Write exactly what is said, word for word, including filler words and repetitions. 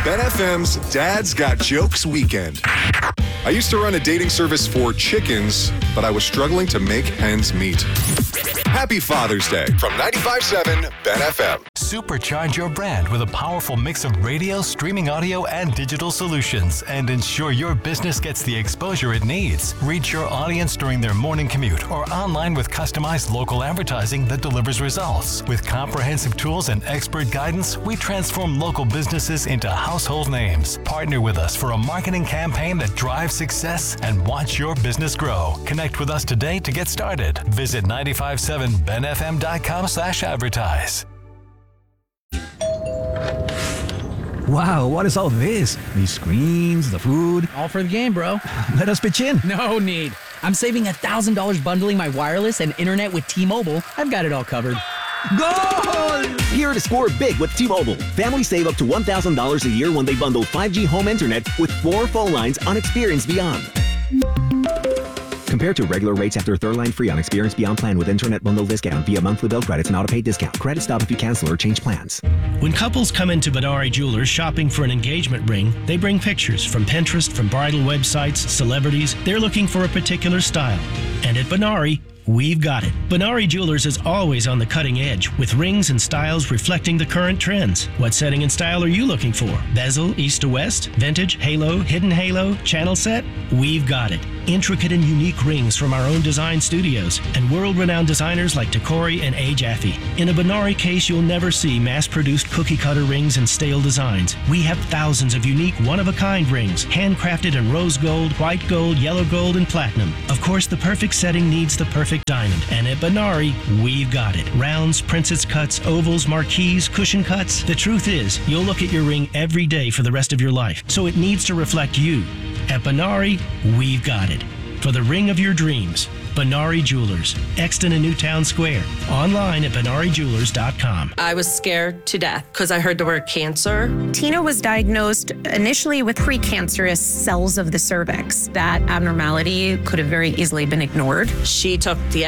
Ben F M's Dad's Got Jokes Weekend. I used to run a dating service for chickens, but I was struggling to make ends meet. Happy Father's Day from ninety-five point seven Ben F M. Supercharge your brand with a powerful mix of radio, streaming audio, and digital solutions, and ensure your business gets the exposure it needs. Reach your audience during their morning commute or online with customized local advertising that delivers results. With comprehensive tools and expert guidance, we transform local businesses into household names. Partner with us for a marketing campaign that drives success and watch your business grow. Connect with us today to get started. Visit nine five seven ben f m dot com slash advertise. Wow, what is all this? These screens, the food. All for the game, bro. Let us pitch in. No need. I'm saving one thousand dollars bundling my wireless and internet with T-Mobile. I've got it all covered. Goal! Here to score big with T-Mobile. Families save up to one thousand dollars a year when they bundle five G home internet with four phone lines on Experience Beyond. Compared to regular rates after third line free on Experience Beyond plan with internet bundle discount via monthly bill credits and auto-pay discount. Credit stop if you cancel or change plans. When couples come into Benari Jewelers shopping for an engagement ring, they bring pictures from Pinterest, from bridal websites, celebrities. They're looking for a particular style. And at Benari, we've got it. Benari Jewelers is always on the cutting edge with rings and styles reflecting the current trends. What setting and style are you looking for? Bezel, east to west, vintage, halo, hidden halo, channel set? We've got it. Intricate and unique rings from our own design studios and world-renowned designers like Tacori and A. Jaffe. In a Benari case, you'll never see mass-produced cookie-cutter rings and stale designs. We have thousands of unique one-of-a-kind rings, handcrafted in rose gold, white gold, yellow gold, and platinum. Of course, the perfect setting needs the perfect diamond, and at Benari, we've got it. Rounds, princess cuts, ovals, marquise, cushion cuts. The truth is, you'll look at your ring every day for the rest of your life, so it needs to reflect you. At Benari, we've got it. For the ring of your dreams, Benari Jewelers, Exton and Newtown Square. Online at benari jewelers dot com. I was scared to death because I heard the word cancer. Tina was diagnosed initially with precancerous cells of the cervix. That abnormality could have very easily been ignored. She took the